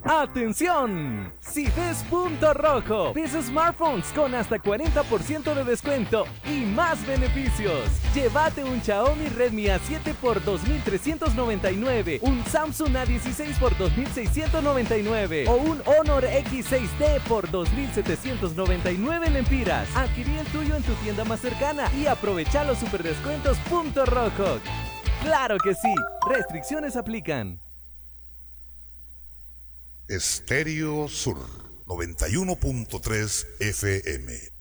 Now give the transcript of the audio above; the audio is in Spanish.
¡Atención! Si ves punto rojo, ves smartphones con hasta 40% de descuento y más beneficios. Llévate un Xiaomi Redmi A7 por 2.399, un Samsung A16 por 2.699 o un Honor X6D por 2.799 lempiras. Adquirí el tuyo en tu tienda más cercana y aprovecha los superdescuentos punto rojo. ¡Claro que sí! Restricciones aplican. Estéreo Sur 91.3 FM.